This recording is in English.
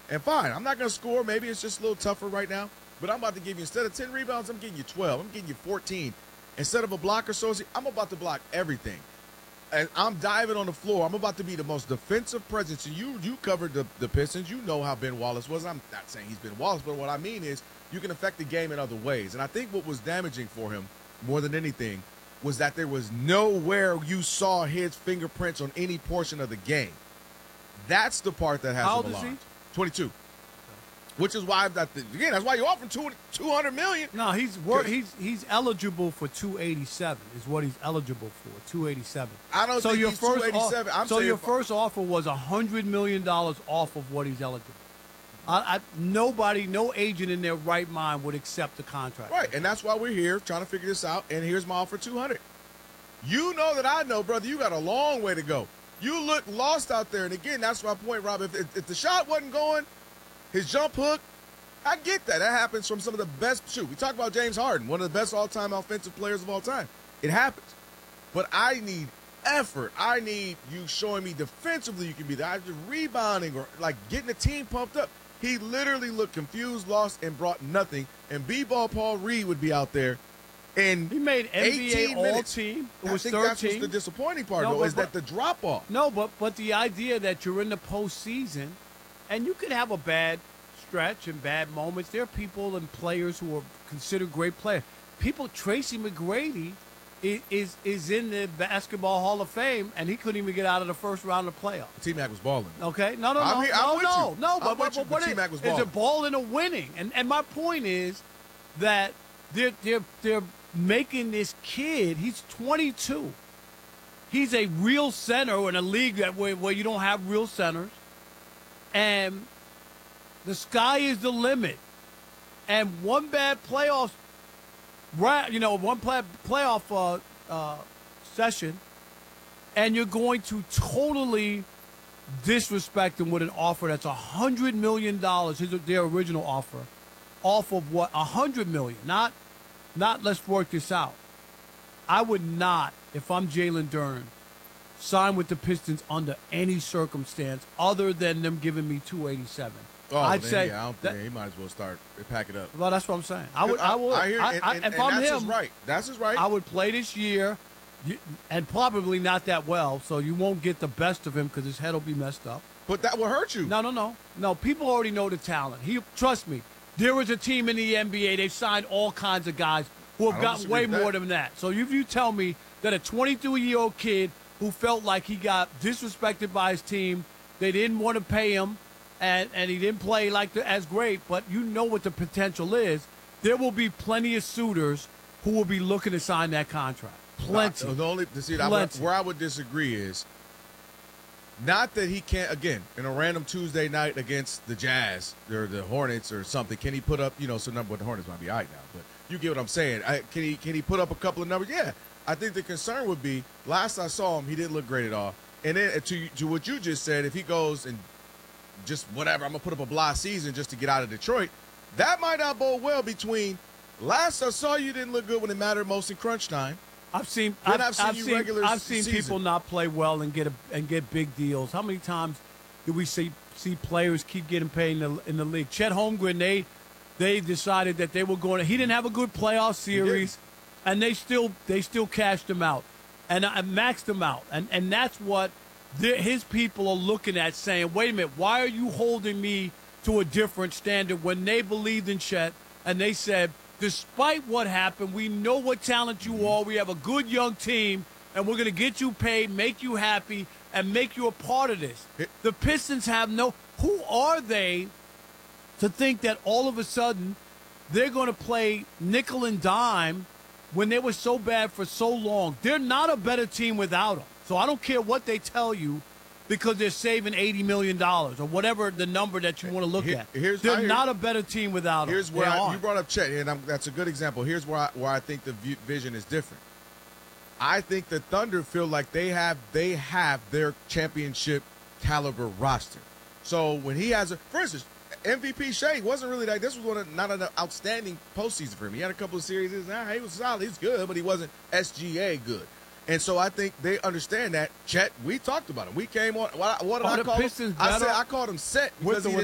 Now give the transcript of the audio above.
And fine, I'm not going to score. Maybe it's just a little tougher right now. But I'm about to give you, instead of 10 rebounds, I'm giving you 12. I'm giving you 14. Instead of a block or so, I'm about to block everything. And I'm diving on the floor. I'm about to be the most defensive presence. You covered the Pistons. You know how Ben Wallace was. I'm not saying he's Ben Wallace, but what I mean is you can affect the game in other ways. And I think what was damaging for him more than anything was that there was nowhere you saw his fingerprints on any portion of the game. That's the part that has him alarmed. 22. Which is why, that's why you offer $200 million. No, he's eligible for 287 is what he's eligible for, 287. I don't think he's 287. Your first offer was $100 million off of what he's eligible. Nobody, no agent in their right mind would accept the contract. Right, and that's why we're here trying to figure this out, and here's my offer, 200. You know that I know, brother, you got a long way to go. You look lost out there, and again, that's my point, Rob. If the shot wasn't going, his jump hook, I get that. That happens from some of the best. Shoot, we talk about James Harden, one of the best all-time offensive players of all time. It happens. But I need effort. I need you showing me defensively you can be there. I just rebounding or, like, getting the team pumped up. He literally looked confused, lost, and brought nothing. And B-Ball Paul Reed would be out there. And he made NBA All-Team. It was 13. That's what's the disappointing part, is that the drop-off. No, but the idea that you're in the postseason, and you can have a bad stretch and bad moments. There are people and players who are considered great players. Tracy McGrady is in the Basketball Hall of Fame, and he couldn't even get out of the first round of the playoffs. T-Mac was balling. Okay? No. But T-Mac was balling. It's a balling or winning. And my point is that they're making this kid, he's 22. He's a real center in a league where you don't have real centers. And the sky is the limit. And one bad playoff, session, and you're going to totally disrespect him with an offer that's $100 million, their original offer, off of what? $100 million. Not let's work this out. I would not, if I'm Jalen Duren, sign with the Pistons under any circumstance other than them giving me 287. Oh, I'd say he might as well start pack it up. Well, that's what I'm saying. I would. If I'm him, that's his right. I would play this year, and probably not that well, so you won't get the best of him because his head will be messed up. But that will hurt you. No. People already know the talent. Trust me. There is a team in the NBA. They've signed all kinds of guys who have gotten way more than that. So if you tell me that a 22-year-old kid who felt like he got disrespected by his team, they didn't want to pay him, and he didn't play as great, but you know what the potential is, there will be plenty of suitors who will be looking to sign that contract. Plenty. Where I would disagree is not that he can't, again, in a random Tuesday night against the Jazz or the Hornets or something, can he put up, some number, well, the Hornets might be all right now, but you get what I'm saying. Can he put up a couple of numbers? Yeah. I think the concern would be, last I saw him, he didn't look great at all. And then to what you just said, if he goes and just whatever, I'm going to put up a blah season just to get out of Detroit, that might not bode well between last I saw you didn't look good when it mattered most in crunch time. I've seen season. people not play well and get big deals. How many times do we see players keep getting paid in the league? Chet Holmgren, they decided that they were going to – he didn't have a good playoff series, and they still cashed him out and maxed him out. And that's what his people are looking at, saying, wait a minute, why are you holding me to a different standard when they believed in Chet and they said, despite what happened, we know what talent you are. We have a good young team, and we're going to get you paid, make you happy, and make you a part of this. The Pistons have who are they to think that all of a sudden they're going to play nickel and dime when they were so bad for so long? They're not a better team without them. So I don't care what they tell you because they're saving $80 million or whatever the number that you want to look at. They're not a better team without them. Here's where you brought up Chet, and that's a good example. Here's where I think the vision is different. I think the Thunder feel like they have their championship caliber roster. So when he has for instance, MVP Shea wasn't really that. This was not an outstanding postseason for him. He had a couple of series. He was solid. He was good, but he wasn't SGA good. And so I think they understand that. Chet, we talked about him. We came on. What did I call him? I called him set because